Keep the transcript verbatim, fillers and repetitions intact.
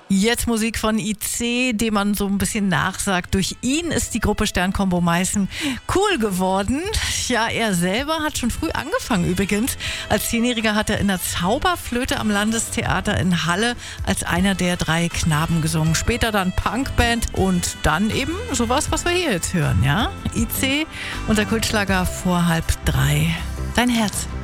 Jetzt Musik von I C, dem man so ein bisschen nachsagt. Durch ihn ist die Gruppe Sternkombo Meißen cool geworden. Ja, er selber hat schon früh angefangen übrigens. Als Zehnjähriger hat er in der Zauberflöte am Landestheater in Halle als einer der drei Knaben gesungen. Später dann Punkband und dann eben sowas, was wir hier jetzt hören, ja? I C und der Kultschlager vor halb drei. Dein Herz.